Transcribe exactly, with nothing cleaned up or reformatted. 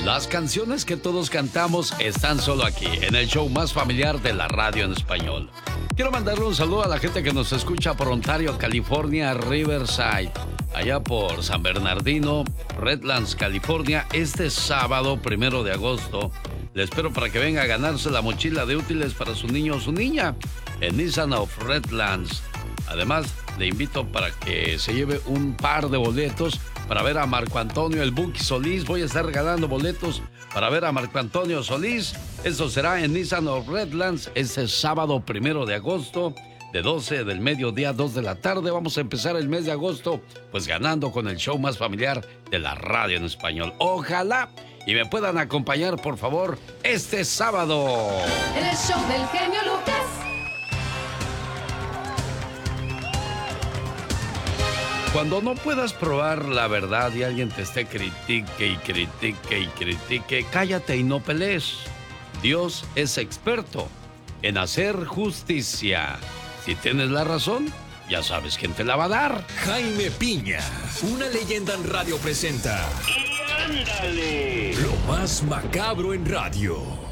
Las canciones que todos cantamos están solo aquí, en el show más familiar de la radio en español. Quiero mandarle un saludo a la gente que nos escucha por Ontario, California, Riverside, allá por San Bernardino, Redlands, California, este sábado primero de agosto. Le espero para que venga a ganarse la mochila de útiles para su niño o su niña en Nissan of Redlands. Además, le invito para que se lleve un par de boletos para ver a Marco Antonio, el Buki Solís. Voy a estar regalando boletos para ver a Marco Antonio Solís. Eso será en Nissan of Redlands este sábado primero de agosto, de doce del mediodía a dos de la tarde. Vamos a empezar el mes de agosto, pues ganando con el show más familiar de la radio en español. Ojalá y me puedan acompañar, por favor, este sábado. En el show del genio Lucas. Cuando no puedas probar la verdad y alguien te esté critique y critique y critique, cállate y no pelees. Dios es experto en hacer justicia. Si tienes la razón, ya sabes quién te la va a dar. Jaime Piña, una leyenda en radio presenta. ¡Y ándale! Lo más macabro en radio.